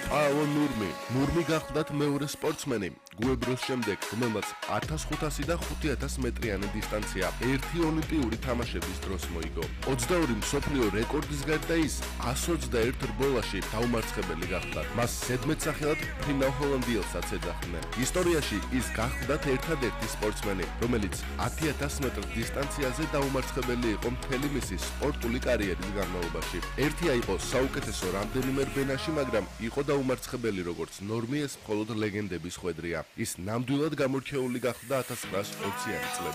პაოლო ნურმი გახლდათ მეორე სპორტსმენი გუებროს შემდეგ, რომელმაც 1500 და 5000 მეტრიანი დისტანცია ერთი ოლიმპიური თამაშების დროს მოიგო. 22 მსოფლიო რეკორდის გარდა ის 121 რბოლაში დაუმარცხებელი გახლდა. მას ზედმეტსახელად ფრინავ ჰოლანდიელსაც ეძახდნენ. ისტორიაში ის გახლდათ ერთადერთი სპორტსმენი, რომელიც 10000 მეტრ დისტანციაზე დაუმარცხებელი იყო მთელი მისი სპორტული კარიერის განმავლობაში. ერთია იყო საუკეთესო რამდენიმე რბენაში, მაგრამ იყო დაუმარცხებელი როგორც ნორმი, ეს მხოლოდ ლეგენდების ხვედრია. ის ნამდვილად გამორჩეული გახლდა 1920-იანი წლებში.